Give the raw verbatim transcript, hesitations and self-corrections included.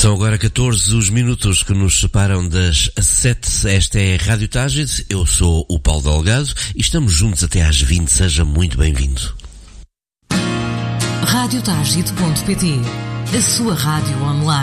São agora catorze os minutos que nos separam das sete. Esta é a Rádio Tágide. Eu sou o Paulo Delgado e estamos juntos até às vinte. Seja muito bem-vindo. rádio tágide ponto pt, a sua rádio online.